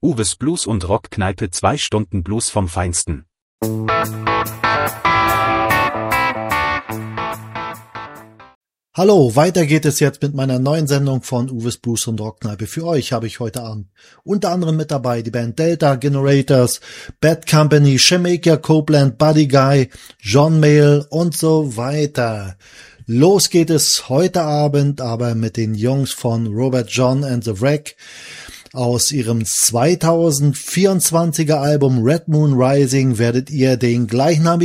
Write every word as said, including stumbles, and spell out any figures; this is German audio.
Uwes Blues und Rockkneipe, zwei Stunden Blues vom Feinsten. Hallo, weiter geht es jetzt mit meiner neuen Sendung von Uwes Blues und Rockkneipe. Für euch habe ich heute Abend unter anderem mit dabei die Band Delta Generators, Bad Company, Jamaica Copeland, Buddy Guy, John Mayall und so weiter. Los geht es heute Abend aber mit den Jungs von Robert John and the Wreck. Aus ihrem zweitausendvierundzwanziger Album Red Moon Rising werdet ihr den gleichnamigen